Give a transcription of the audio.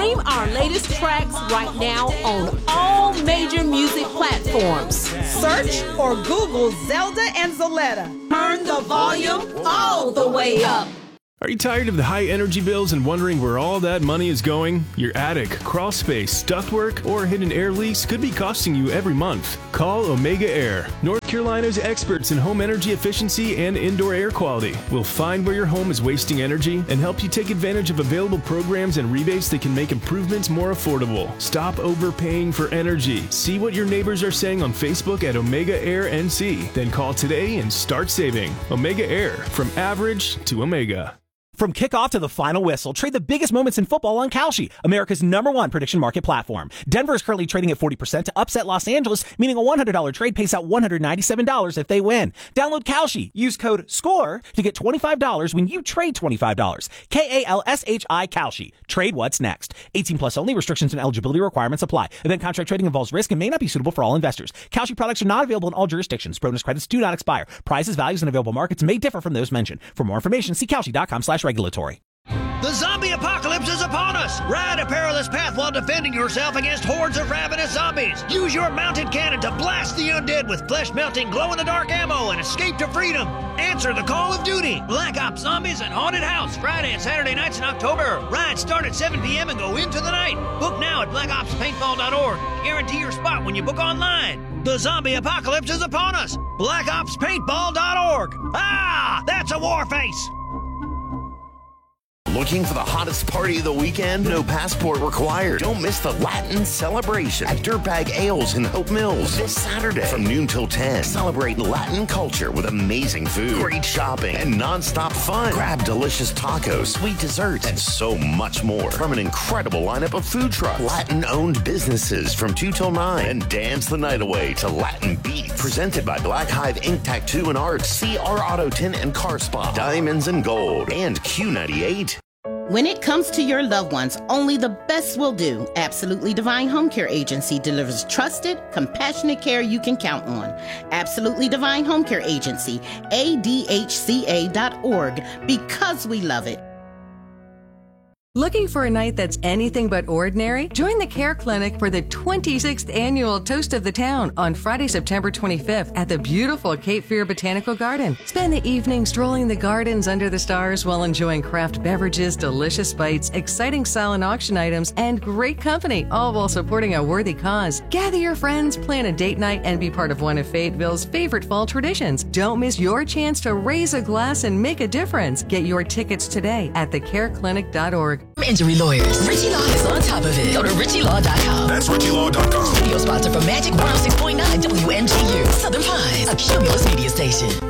Stream our latest tracks right now on all major music platforms. Search or Google Zelda and Zoletta. Turn the volume all the way up. Are you tired of the high energy bills and wondering where all that money is going? Your attic, crawl space, ductwork, or hidden air leaks could be costing you every month. Call Omega Air, North Carolina's experts in home energy efficiency and indoor air quality. We'll find where your home is wasting energy and help you take advantage of available programs and rebates that can make improvements more affordable. Stop overpaying for energy. See what your neighbors are saying on Facebook at Omega Air NC. Then call today and start saving. Omega Air, from average to Omega. From kickoff to the final whistle, trade the biggest moments in football on Kalshi, America's #1 prediction market platform. Denver is currently trading at 40% to upset Los Angeles, meaning a $100 trade pays out $197 if they win. Download Kalshi. Use code SCORE to get $25 when you trade $25. KALSHI Kalshi. Trade what's next. 18 plus only. Restrictions and eligibility requirements apply. Event contract trading involves risk and may not be suitable for all investors. Kalshi products are not available in all jurisdictions. Bonus credits do not expire. Prices, values, and available markets may differ from those mentioned. For more information, see Kalshi.com/regulatory. The zombie apocalypse is upon us! Ride a perilous path while defending yourself against hordes of ravenous zombies! Use your mounted cannon to blast the undead with flesh-melting, glow-in-the-dark ammo and escape to freedom! Answer the call of duty! Black Ops Zombies and Haunted House, Friday and Saturday nights in October. Rides start at 7 p.m. and go into the night. Book now at blackopspaintball.org. Guarantee your spot when you book online. The zombie apocalypse is upon us! blackopspaintball.org. Ah! That's a war face! Looking for the hottest party of the weekend? No passport required. Don't miss the Latin celebration at Dirtbag Ales in Hope Mills this Saturday from noon till 10. Celebrate Latin culture with amazing food, great shopping, and non-stop fun. Grab delicious tacos, sweet desserts, and so much more from an incredible lineup of food trucks, Latin-owned businesses from 2 till 9, and dance the night away to Latin beats. Presented by Black Hive Ink Tattoo and Arts, CR Auto Tint and Car Spa, Diamonds and Gold, and Q98. When it comes to your loved ones, only the best will do. Absolutely Divine Home Care Agency delivers trusted, compassionate care you can count on. Absolutely Divine Home Care Agency, ADHCA.org, because we love it. Looking for a night that's anything but ordinary? Join the Care Clinic for the 26th annual Toast of the Town on Friday, September 25th at the beautiful Cape Fear Botanical Garden. Spend the evening strolling the gardens under the stars while enjoying craft beverages, delicious bites, exciting silent auction items, and great company, all while supporting a worthy cause. Gather your friends, plan a date night, and be part of one of Fayetteville's favorite fall traditions. Don't miss your chance to raise a glass and make a difference. Get your tickets today at thecareclinic.org. Injury lawyers. Richie Law is on top of it. Go to RichieLaw.com. That's RichieLaw.com. Studio sponsor for Magic 106.9 WMGU. Southern Pines, a Cumulus media station.